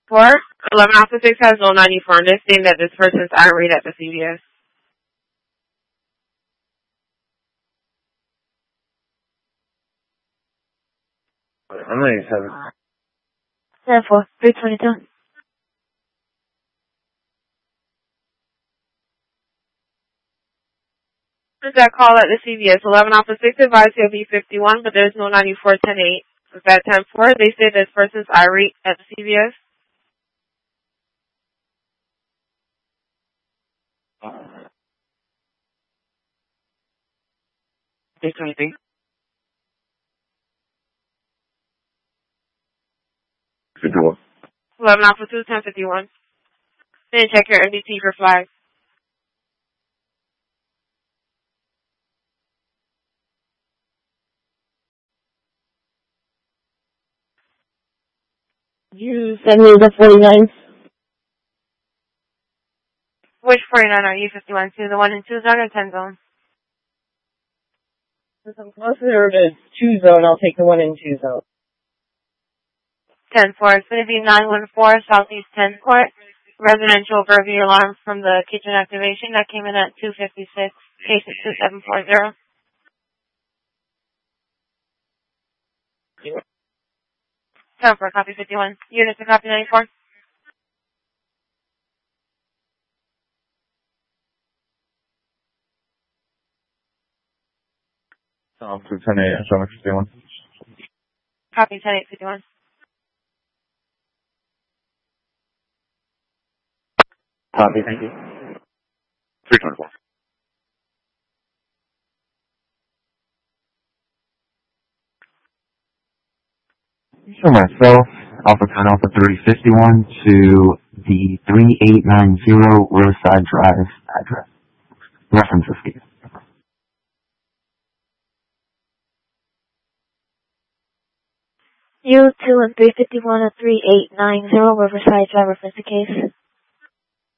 4, 11 Alpha 6 has no 94 on this, saying that this person's irate at the CVS. I'm 97. 10-4, 322. That call at the CVS. 11 Alpha 6 advised he'll be 51, but there's no 94 10-8. Is that 10-4? They say this person's irate at the CVS. Take 23. 51. 11 Alpha 2, 1051. Then check your MDT for flags. You send me the 49. Which 49 are you? 51 to the 1 and 2 zone or 10 zone? Since I'm closer to 2 zone, I'll take the 1 and 2 zone. 10-4. It's going to be 914 Southeast 10 Court. Residential burglary alarm from the kitchen activation that came in at 256. Case is 2740. 10-4, copy 51. Units to copy 94. Officer 10-8, Sonic 51. Copy 10-8, 51. Copy, thank you. 324. For myself, Alpha 10 Alpha 3051 to the 3890 Riverside Drive address. Reference this case. U2 and 351 at 3890 Riverside Drive, reference the case.